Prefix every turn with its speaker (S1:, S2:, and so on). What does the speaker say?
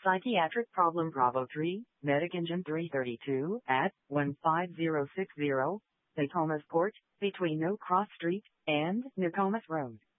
S1: Psychiatric problem Bravo 3, Medic Engine 332 at 15060, Nokomis Port, between No Cross Street and Nokomis Road.